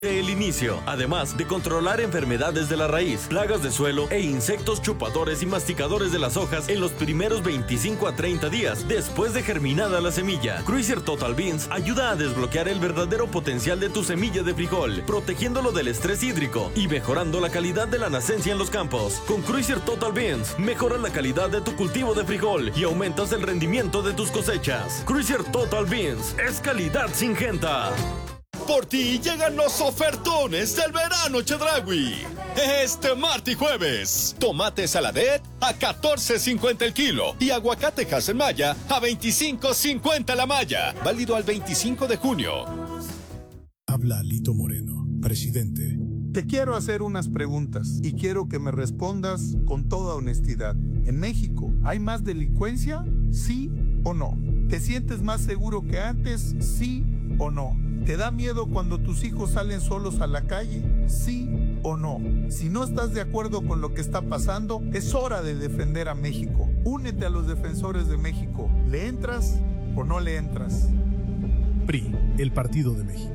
El inicio, además de controlar enfermedades de la raíz, plagas de suelo e insectos chupadores y masticadores de las hojas en los primeros 25 a 30 días después de germinada la semilla. Cruiser Total Beans ayuda a desbloquear el verdadero potencial de tu semilla de frijol, protegiéndolo del estrés hídrico y mejorando la calidad de la nacencia en los campos. Con Cruiser Total Beans, mejoras la calidad de tu cultivo de frijol y aumentas el rendimiento de tus cosechas. Cruiser Total Beans es calidad Syngenta. Por ti llegan los ofertones del verano Chedraui. Este martes y jueves, tomate saladet a $14.50 el kilo y aguacate Haselmaya a $25.50 la malla. Válido al 25 de junio. Habla Lito Moreno, presidente. Te quiero hacer unas preguntas y quiero que me respondas con toda honestidad. ¿En México hay más delincuencia? ¿Sí o no? ¿Te sientes más seguro que antes? ¿Sí o no? ¿Te da miedo cuando tus hijos salen solos a la calle? ¿Sí o no? Si no estás de acuerdo con lo que está pasando, es hora de defender a México. Únete a los defensores de México. ¿Le entras o no le entras? PRI, el Partido de México.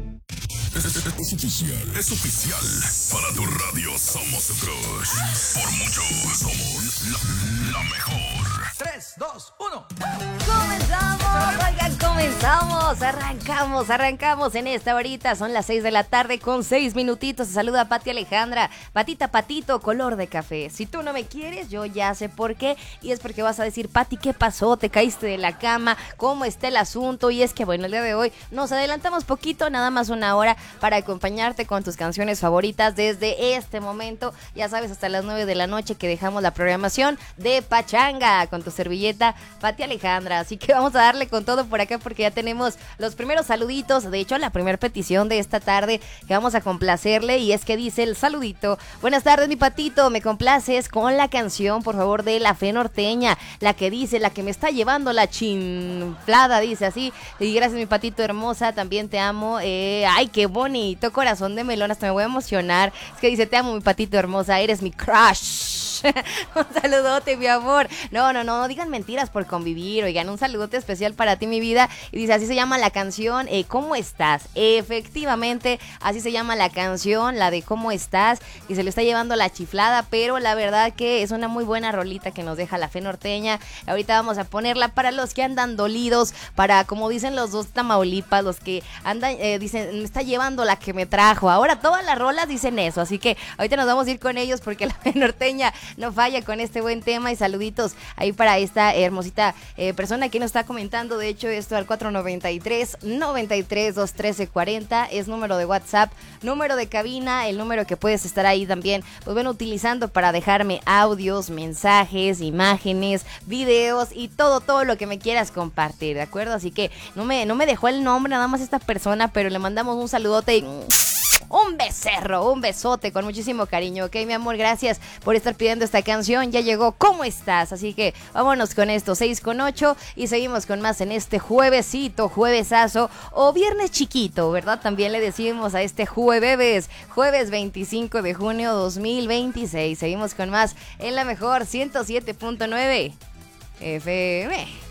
Es oficial. Para tu radio somos tu crush. Por mucho somos la mejor. 3, 2, 1. ¡Comenzamos! Oigan, comenzamos. Arrancamos en esta horita. Son las 6 de la tarde con 6 minutitos. Se saluda Pati Alejandra. Patita, patito, color de café. Si tú no me quieres, yo ya sé por qué. Y es porque vas a decir, Pati, ¿qué pasó? ¿Te caíste de la cama? ¿Cómo está el asunto? Y es que, bueno, el día de hoy nos adelantamos poquito, nada más una hora, para acompañarte con tus canciones favoritas desde este momento. Ya sabes, hasta las 9 de la noche que dejamos la programación de Pachanga con tu servilleta Pati Alejandra. Así que vamos a darle con todo por acá porque ya tenemos los primeros saluditos. De hecho, la primera petición de esta tarde que vamos a complacerle, y es que dice el saludito: buenas tardes, mi patito, me complaces con la canción, por favor, de La Fe Norteña, la que dice, la que me está llevando la chinflada, dice así. Y gracias, mi patito hermosa, también te amo. Ay, qué bonito, corazón de melón, hasta me voy a emocionar. Es que dice, te amo, mi patito hermosa, eres mi crush. Un saludote, mi amor. No digan mentiras por convivir. Oigan, un saludote especial para ti, mi vida. Y dice, así se llama la canción, ¿cómo estás? Efectivamente, así se llama la canción, la de ¿cómo estás? Y se le está llevando la chiflada, pero la verdad que es una muy buena rolita que nos deja La Fe Norteña. Ahorita vamos a ponerla para los que andan dolidos, para, como dicen los dos Tamaulipas, los que andan, dicen, me está llevando la que me trajo. Ahora todas las rolas dicen eso, así que ahorita nos vamos a ir con ellos porque La Fe Norteña no falla con este buen tema. Y saluditos ahí para esta hermosita persona que nos está comentando, de hecho, esto al 493-93-213-40 es número de WhatsApp, número de cabina, el número que puedes estar ahí también, pues bueno, utilizando para dejarme audios, mensajes, imágenes, videos y todo lo que me quieras compartir, ¿de acuerdo? Así que no me dejó el nombre nada más esta persona, pero le mandamos un saludote y un becerro, un besote con muchísimo cariño, ¿ok, mi amor? Gracias por estar pidiendo esta canción, ya llegó ¿Cómo estás? Así que vámonos con esto, 6:08, y seguimos con más en este juevesito, juevesazo, o viernes chiquito, ¿verdad? También le decimos a este jueves 25 de junio 2026, seguimos con más en la mejor 107.9 FM.